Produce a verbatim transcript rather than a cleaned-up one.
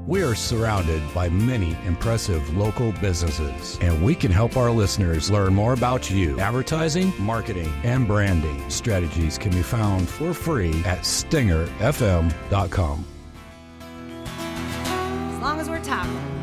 We are surrounded by many impressive local businesses, and we can help our listeners learn more about you. Advertising, marketing, and branding strategies can be found for free at stinger f m dot com. As long as we're talking.